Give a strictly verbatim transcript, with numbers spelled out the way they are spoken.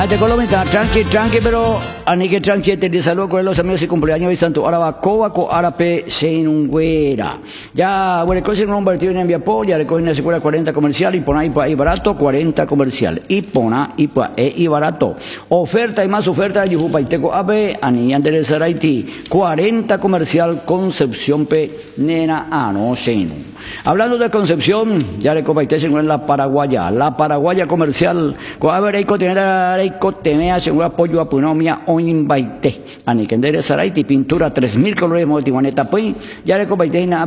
Vaya Colombia, tranqui, tranqui, pero ani que tranqui, te saludo con los amigos y cumpleaños de Santo Arabacoa, co Arape, Senunguera. Ya, bueno, cosas no convertido en Enviapol, ya recogen la secuela cuarenta comercial, y pona y y barato, cuarenta comercial, y pona y pa e y barato. Oferta y más oferta, Yujupa y Teco Ape, ani Anderes Araiti, cuarenta comercial, Concepción P, nena, ano, Senu. Hablando de Concepción, ya le compartí en la Paraguaya, la Paraguaya comercial, con haber hay tener hay temea según apoyo a punomia o invaite, ani que Anderes Araiti, pintura tres mil colores, motivaneta, pues, ya le compartí